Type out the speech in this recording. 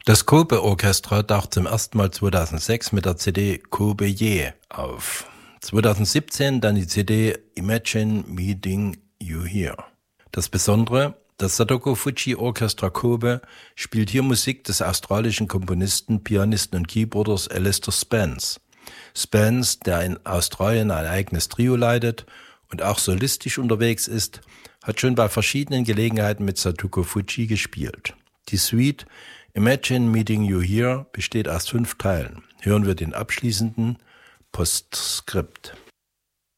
Das Kobe Orchestra taucht zum ersten Mal 2006 mit der CD Kobe Ye auf. 2017 dann die CD Imagine Meeting You Here. Das Besondere, das Sadako Fuji Orchestra Kobe spielt hier Musik des australischen Komponisten, Pianisten und Keyboarders Alistair Spence. Spence, der in Australien ein eigenes Trio leitet und auch solistisch unterwegs ist, hat schon bei verschiedenen Gelegenheiten mit Sadako Fuji gespielt. Die Suite Imagine Meeting You Here besteht aus 5 Teilen. Hören wir den abschließenden Postskript.